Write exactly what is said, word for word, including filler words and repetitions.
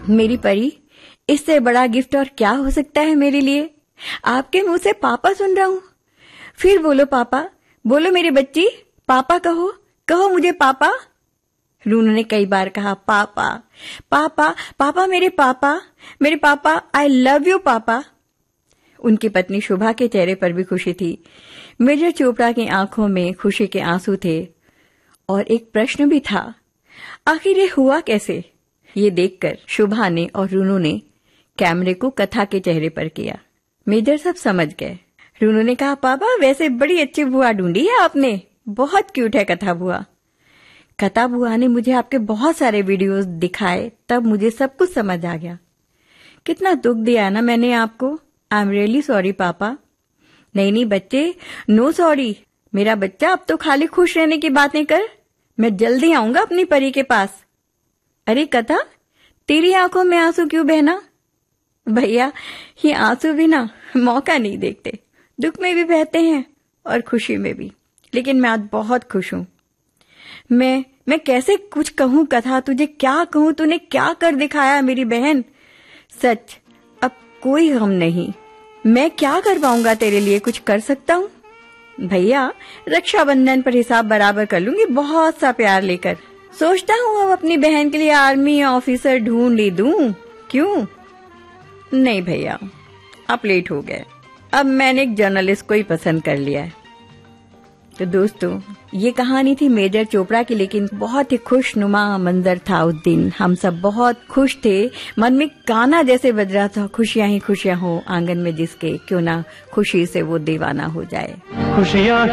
मेरी परी, इससे बड़ा गिफ्ट और क्या हो सकता है मेरे लिए? आपके मुंह से पापा सुन रहा हूँ। फिर बोलो पापा, बोलो मेरी बच्ची, पापा कहो, कहो मुझे पापा। रूनू ने कई बार कहा पापा पापा पापा, मेरे पापा, मेरे पापा, आई लव यू पापा। उनकी पत्नी शुभा के चेहरे पर भी खुशी थी। मेजर चोपड़ा की आंखों में खुशी के आंसू थे और एक प्रश्न भी था, आखिर ये हुआ कैसे? ये देखकर शुभा ने और रूनू ने कैमरे को कथा के चेहरे पर किया। मेजर सब समझ गए। रूनू ने कहा, पापा वैसे बड़ी अच्छी बुआ ढूंढी है आपने, बहुत क्यूट है कथा बुआ। कथा बुआ ने मुझे आपके बहुत सारे वीडियोस दिखाए, तब मुझे सब कुछ समझ आ गया। कितना दुख दिया ना मैंने आपको। आई एम रियली सॉरी पापा। नहीं नहीं बच्चे, नो सॉरी। मेरा बच्चा अब तो खाली खुश रहने की बातें कर। मैं जल्दी आऊंगा अपनी परी के पास। अरे कथा, तेरी आंखों में आंसू क्यों बहना? भैया, ये आंसू भी ना मौका नहीं देखते, दुख में भी बहते हैं और खुशी में भी। लेकिन मैं आज बहुत खुश हूं। मैं मैं कैसे कुछ कहूं कथा, तुझे क्या कहूं, तूने क्या कर दिखाया मेरी बहन। सच, अब कोई गम नहीं। मैं क्या कर पाऊंगा तेरे लिए, कुछ कर सकता हूं? भैया, रक्षाबंधन पर हिसाब बराबर कर लूंगी, बहुत सा प्यार लेकर। सोचता हूं अब अपनी बहन के लिए आर्मी ऑफिसर ढूंढ ही दूं। क्यों? नहीं भैया, आप लेट हो गए। अब मैंने एक जर्नलिस्ट को ही पसंद कर लिया है। तो दोस्तों, ये कहानी थी मेजर चोपड़ा की, लेकिन बहुत ही खुशनुमा मंजर था उस दिन। हम सब बहुत खुश थे, मन में गाना जैसे बज रहा था, खुशियां ही खुशियां हो आंगन में जिसके, क्यों ना खुशी से वो दीवाना हो जाए। खुशियां